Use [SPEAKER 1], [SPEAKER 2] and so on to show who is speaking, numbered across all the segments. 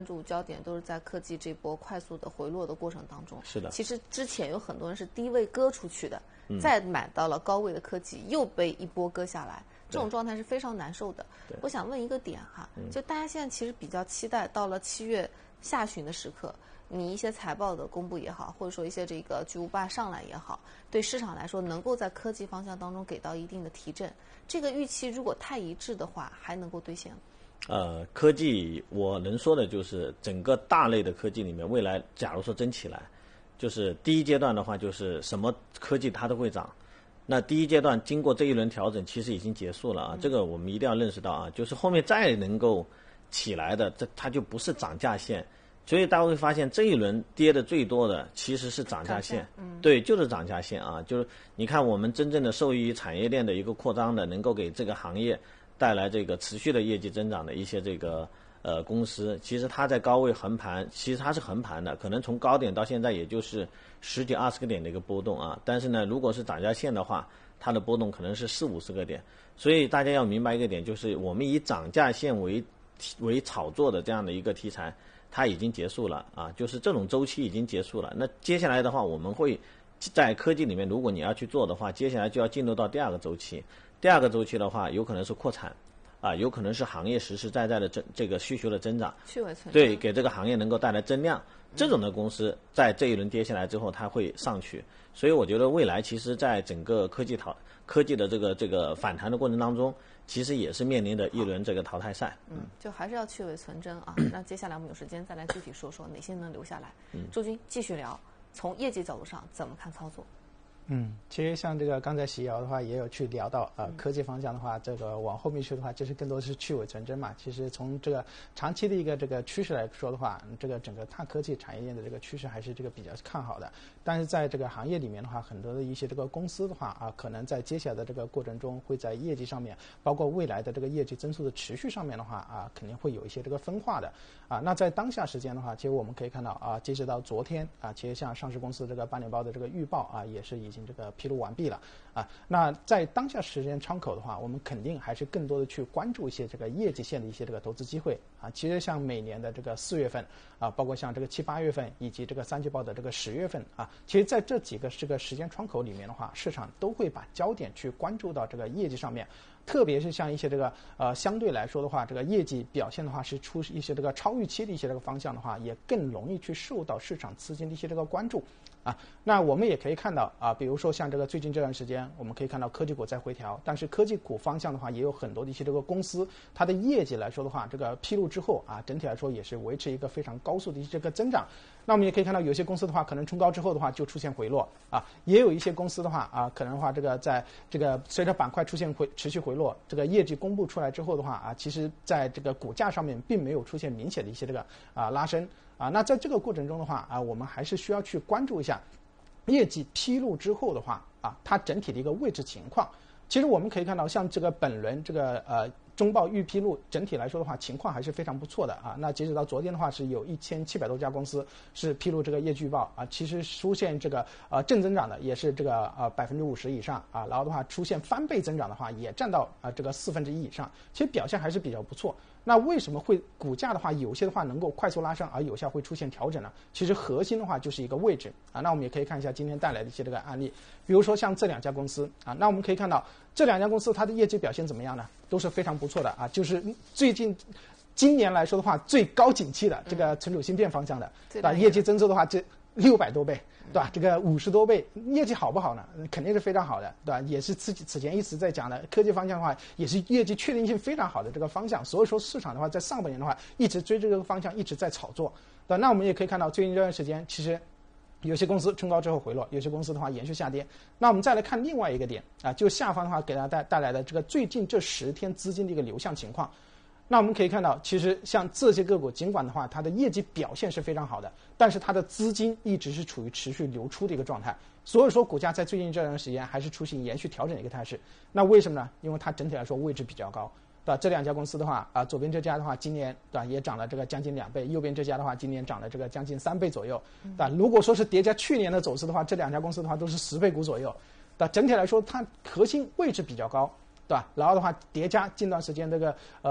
[SPEAKER 1] 注焦点都是在科技这波快速的回落的过程当中。
[SPEAKER 2] 是的，
[SPEAKER 1] 其实之前有很多人是低位割出去的，再买到了高位的科技，又被一波割下来，这种状态是非常难受的。我想问一个点哈，就大家现在其实比较期待到了7月下旬的时刻，你一些财报的公布也好，或者说一些这个巨无霸上来也好，对市场来说能够在科技方向当中给到一定的提振。这个预期如果太一致的话，还能够兑现吗？
[SPEAKER 2] 科技我能说的就是整个大类的科技里面，未来假如说真起来，就是第一阶段的话，就是什么科技它都会涨。那第一阶段经过这一轮调整，其实已经结束了啊，这个我们一定要认识到啊，就是后面再能够起来的，它就不是涨价线。所以大家会发现这一轮跌的最多的其实是涨价线，对，就是涨价线啊，就是你看我们真正的受益于产业链的一个扩张的，能够给这个行业带来这个持续的业绩增长的一些这个公司，其实它在高位横盘，其实它是横盘的，可能从高点到现在也就是10几20个点的一个波动啊。但是呢，如果是涨价线的话，它的波动可能是40、50个点。所以大家要明白一个点，就是我们以涨价线为炒作的这样的一个题材，它已经结束了啊，就是这种周期已经结束了。那接下来的话，我们会在科技里面，如果你要去做的话，接下来就要进入到第二个周期。第二个周期的话，有可能是扩产，有可能是行业实实在在的这个需求的增长，对，给这个行业能够带来增量。这种的公司在这一轮跌下来之后，它会上去。所以我觉得未来其实在整个科技的这个反弹的过程当中，其实也是面临的一轮这个淘汰赛。
[SPEAKER 1] 就还是要去伪存真啊。那接下来我们有时间再来具体说说哪些能留下来。周军继续聊，从业绩角度上怎么看操作？
[SPEAKER 3] 其实像这个刚才席瑶的话也有去聊到科技方向的话，这个往后面去的话，就是更多的是去伪存真嘛。其实从这个长期的一个这个趋势来说的话，这个整个大科技产业链的这个趋势还是这个比较看好的。但是在这个行业里面的话，很多的一些这个公司的话可能在接下来的这个过程中，会在业绩上面，包括未来的这个业绩增速的持续上面的话肯定会有一些这个分化的那在当下时间的话，其实我们可以看到截止到昨天其实像上市公司这个8年报的这个预报也是已经这个披露完毕了那在当下时间窗口的话，我们肯定还是更多的去关注一些这个业绩线的一些这个投资机会其实像每年的这个4月份包括像这个7、8月份以及这个3季报的这个10月份其实在这几个这个时间窗口里面的话，市场都会把焦点去关注到这个业绩上面。特别是像一些这个相对来说的话，这个业绩表现的话是出一些这个超预期的一些这个方向的话，也更容易去受到市场资金的一些这个关注那我们也可以看到比如说像这个最近这段时间，我们可以看到科技股在回调，但是科技股方向的话，也有很多的一些这个公司，它的业绩来说的话，这个披露之后整体来说也是维持一个非常高速的一些这个增长。那我们也可以看到，有些公司的话，可能冲高之后的话就出现回落也有一些公司的话可能的话这个在这个随着板块出现持续回落，这个业绩公布出来之后的话其实在这个股价上面并没有出现明显的一些这个拉升那在这个过程中的话我们还是需要去关注一下业绩披露之后的话它整体的一个位置情况。其实我们可以看到，像这个本轮这个中报预披露，整体来说的话，情况还是非常不错的那截止到昨天的话，是有1700多家公司是披露这个业绩预报其实出现这个正增长的也是这个50%以上然后的话出现翻倍增长的话，也占到这个1/4以上，其实表现还是比较不错。那为什么会股价的话，有些的话能够快速拉升，而有些会出现调整呢？其实核心的话就是一个位置那我们也可以看一下今天带来的一些这个案例，比如说像这2家公司那我们可以看到这2家公司它的业绩表现怎么样呢？都是非常不错的就是最近今年来说的话，最高景气的这个存储芯片方向的业绩增速的话，这600多倍，对吧？这个50多倍，业绩好不好呢？肯定是非常好的，对吧？也是此前一直在讲的科技方向的话，也是业绩确定性非常好的这个方向。所以说市场的话，在上半年的话，一直追这个方向，一直在炒作，对吧？那我们也可以看到，最近这段时间，其实有些公司冲高之后回落，有些公司的话延续下跌。那我们再来看另外一个点就下方的话给大家带来的这个最近这10天资金的一个流向情况。那我们可以看到，其实像这些个股，尽管的话它的业绩表现是非常好的，但是它的资金一直是处于持续流出的一个状态。所以说股价在最近这段时间还是出现延续调整的一个态势。那为什么呢？因为它整体来说位置比较高，对吧？这2家公司的话左边这家的话今年对吧也涨了这个将近2倍，右边这家的话今年涨了这个将近3倍左右，对吧？如果说是叠加去年的走势的话，这2家公司的话都是10倍股左右，对吧？整体来说它核心位置比较高，对吧？然后的话叠加近段时间这个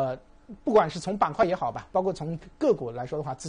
[SPEAKER 3] 不管是从板块也好吧，包括从个股来说的话，